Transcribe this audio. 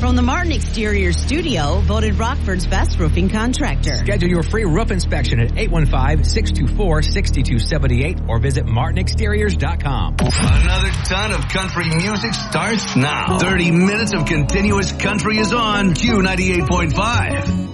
from the Martin Exterior Studio, voted Rockford's best roofing contractor. Schedule your free roof inspection at 815-624-6278 or visit martinexteriors.com. Another ton of country music starts now. 30 minutes of continuous country is on Q98.5.